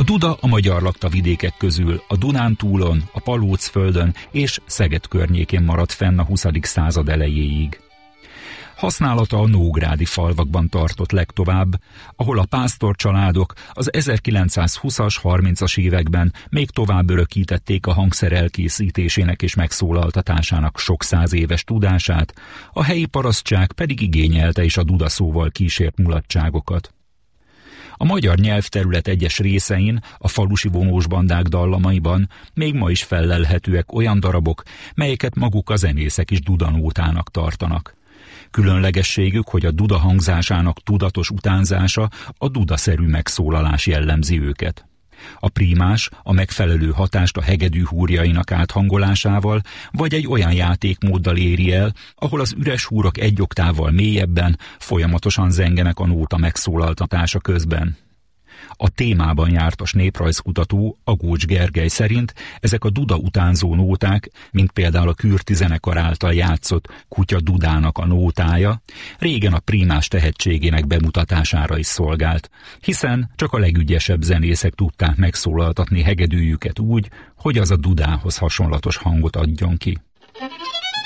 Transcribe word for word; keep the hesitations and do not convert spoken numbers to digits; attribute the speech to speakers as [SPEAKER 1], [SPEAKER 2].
[SPEAKER 1] duda a magyar lakta vidékek közül a Dunántúlon, a Palócföldön és Szeged környékén maradt fenn a huszadik század elejéig. Használata a nógrádi falvakban tartott legtovább, ahol a pásztorcsaládok az ezerkilencszázhúszas, harmincas években még tovább örökítették a hangszer elkészítésének és megszólaltatásának sok száz éves tudását, a helyi parasztság pedig igényelte is a dudaszóval kísért mulatságokat. A magyar nyelvterület egyes részein, a falusi vonósbandák dallamaiban még ma is fellelhetőek olyan darabok, melyeket maguk a zenészek is dudanótának tartanak. Különlegességük, hogy a duda hangzásának tudatos utánzása, a dudaszerű megszólalás jellemzi őket. A prímás a megfelelő hatást a hegedű húrjainak áthangolásával, vagy egy olyan játékmóddal éri el, ahol az üres húrok egy oktávval mélyebben folyamatosan zengenek a nóta megszólaltatása közben. A témában jártas néprajzkutató Agócs Gergely szerint ezek a duda utánzó nóták, mint például a Kürti zenekar által játszott Kutya Dudának a nótája, régen a prímás tehetségének bemutatására is szolgált, hiszen csak a legügyesebb zenészek tudták megszólaltatni hegedűjüket úgy, hogy az a dudához hasonlatos hangot adjon ki.